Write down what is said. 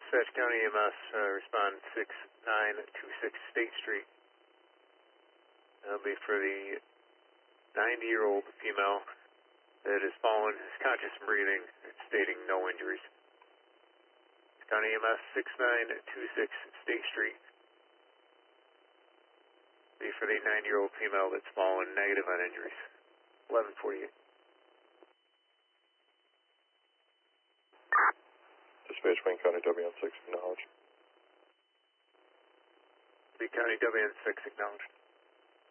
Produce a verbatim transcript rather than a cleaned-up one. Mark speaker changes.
Speaker 1: Dispatch County E M S, uh, respond six nine two six State Street. That'll be for the ninety-year-old female that has fallen, is conscious and breathing, stating no injuries. County E M S six nine two six State Street. Be for the ninety-year-old female that's fallen, negative on injuries. eleven forty-eight.
Speaker 2: Dispatch Wayne County W N six, acknowledged.
Speaker 1: The County W N six, acknowledged.